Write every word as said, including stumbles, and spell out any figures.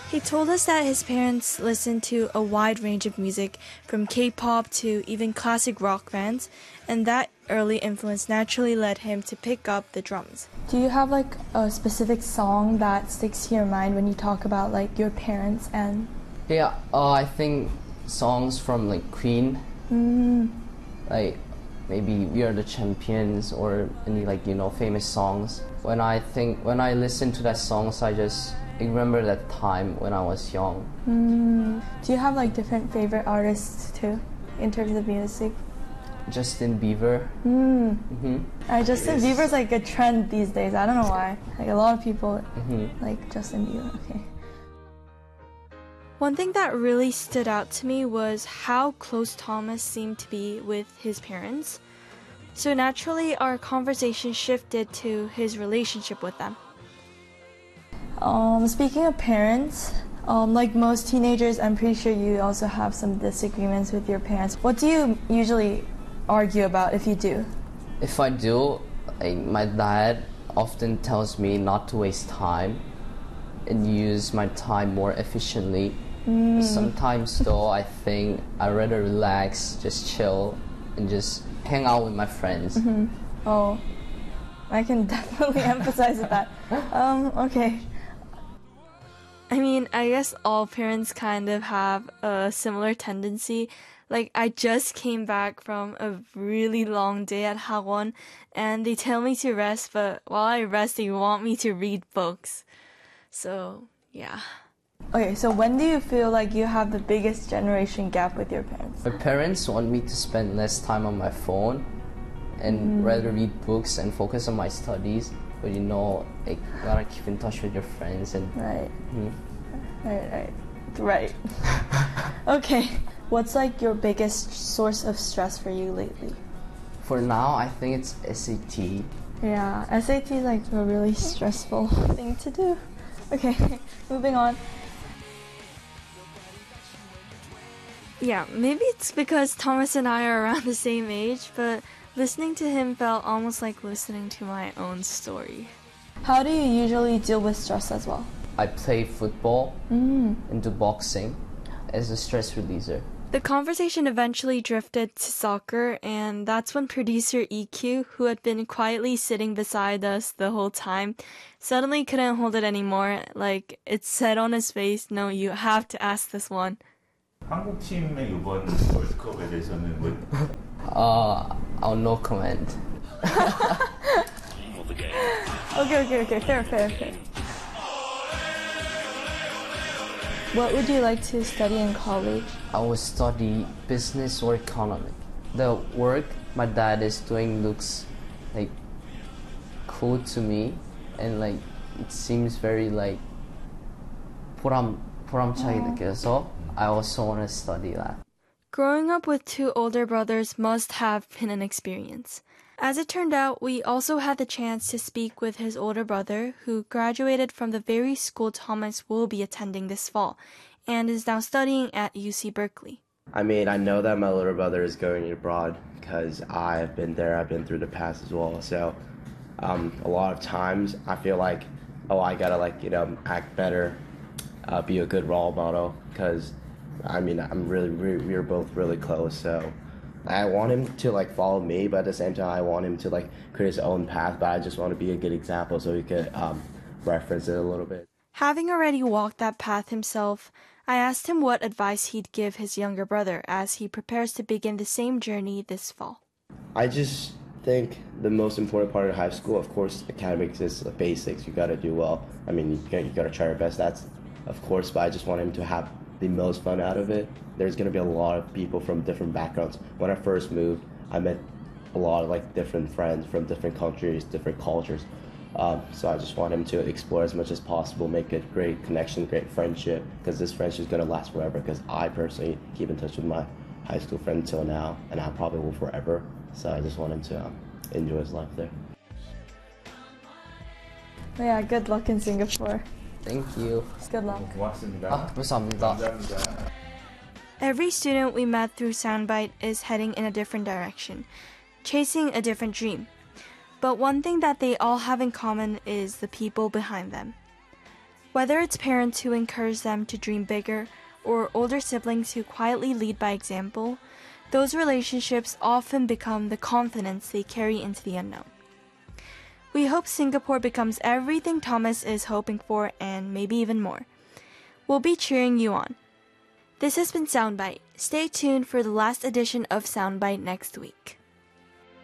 He told us that his parents listened to a wide range of music, from K-pop to even classic rock bands, and that early influence naturally led him to pick up the drums. Do you have like a specific song that sticks to your mind when you talk about like your parents and... Yeah, uh, I think songs from like Queen, mm. like maybe We Are the Champions or any like, you know, famous songs. When I think, when I listen to that songs, I just I remember that time when I was young. Mm. Do you have like different favorite artists too, in terms of music? Justin Bieber. Mm. Mm-hmm. Uh, Justin Bieber's like a trend these days. I don't know why. Like a lot of people mm-hmm. like Justin Bieber. Okay. One thing that really stood out to me was how close Thomas seemed to be with his parents. So naturally, our conversation shifted to his relationship with them. Um, speaking of parents, um, like most teenagers, I'm pretty sure you also have some disagreements with your parents. What do you usually argue about if you do? If I do, like, my dad often tells me not to waste time and use my time more efficiently. Mm. Sometimes though, I think I'd rather relax, just chill, and just hang out with my friends. Mm-hmm. Oh, I can definitely emphasize with that. Um, okay. I mean, I guess all parents kind of have a similar tendency. Like, I just came back from a really long day at Hagwon, and they tell me to rest, but while I rest, they want me to read books. So, yeah. Okay, so when do you feel like you have the biggest generation gap with your parents? My parents want me to spend less time on my phone and mm. rather read books and focus on my studies. But you know, like, you gotta keep in touch with your friends and... Right. Mm-hmm. Right, right. Right. Okay. What's like your biggest source of stress for you lately? For now, I think it's S A T. Yeah, S A T is like a really stressful thing to do. Okay, moving on. Yeah, maybe it's because Thomas and I are around the same age, but listening to him felt almost like listening to my own story. How do you usually deal with stress as well? I play football mm. and do boxing as a stress releaser. The conversation eventually drifted to soccer, and that's when producer E Q, who had been quietly sitting beside us the whole time, suddenly couldn't hold it anymore. Like, it said on his face, no, you have to ask this one. 한국 팀의 이번 월드컵에 대해서는 뭐? Uh, I'll no comment. Okay, okay, okay, fair, fair, fair. What would you like to study in college? I will study business or economic. The work my dad is doing looks like cool to me, and like it seems very like 보람 보람차게 느껴서 I also want to study that. Growing up with two older brothers must have been an experience. As it turned out, we also had the chance to speak with his older brother, who graduated from the very school Thomas will be attending this fall, and is now studying at U C Berkeley. I mean, I know that my little brother is going abroad because I've been there, I've been through the past as well. So um, a lot of times I feel like, oh, I gotta like, you know, act better, uh, be a good role model, because I mean, I'm really, we're, we're both really close, so I want him to like follow me, but at the same time I want him to like create his own path, but I just want to be a good example so he could um, reference it a little bit. Having already walked that path himself, I asked him what advice he'd give his younger brother as he prepares to begin the same journey this fall. I just think the most important part of high school, of course, academics is the basics. You gotta do well. I mean, you gotta, you gotta try your best, that's of course, but I just want him to have the most fun out of it. There's gonna be a lot of people from different backgrounds. When I first moved, I met a lot of like different friends from different countries, different cultures. Um, so I just want him to explore as much as possible, make a great connection, great friendship, because this friendship is gonna last forever. Because I personally keep in touch with my high school friend until now, and I probably will forever. So I just want him to um, enjoy his life there. Yeah, good luck in Singapore. Thank you. Good luck. 고맙습니다. 아, 감사합니다. 감사합니다. Every student we met through Soundbite is heading in a different direction, chasing a different dream. But one thing that they all have in common is the people behind them. Whether it's parents who encourage them to dream bigger or older siblings who quietly lead by example, those relationships often become the confidence they carry into the unknown. We hope Singapore becomes everything Thomas is hoping for and maybe even more. We'll be cheering you on. This has been Soundbite. Stay tuned for the last edition of Soundbite next week.